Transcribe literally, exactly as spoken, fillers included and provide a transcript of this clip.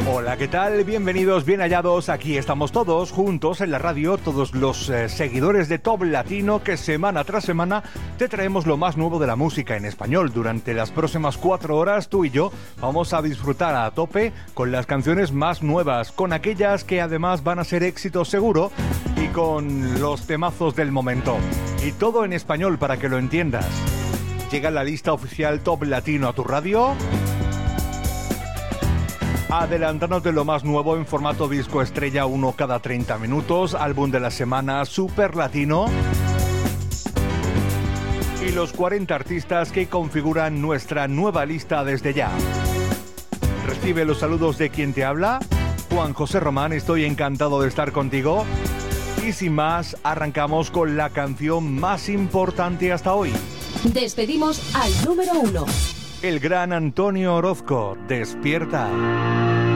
Hola, ¿qué tal? Bienvenidos, bien hallados. Aquí estamos todos juntos en la radio, todos los eh, seguidores de Top Latino, que semana tras semana te traemos lo más nuevo de la música en español. Durante las próximas cuatro horas, tú y yo vamos a disfrutar a tope con las canciones más nuevas, con aquellas que además van a ser éxito seguro y con los temazos del momento. Y todo en español para que lo entiendas. Llega la lista oficial Top Latino a tu radio, adelantándote lo más nuevo en formato disco estrella, uno cada treinta minutos, álbum de la semana, super latino y los cuarenta artistas que configuran nuestra nueva lista desde ya. Recibe los saludos de quien te habla, Juan José Román. Estoy encantado de estar contigo y sin más, arrancamos con la canción más importante hasta hoy. Despedimos al número uno. El gran Antonio Orozco, Despierta.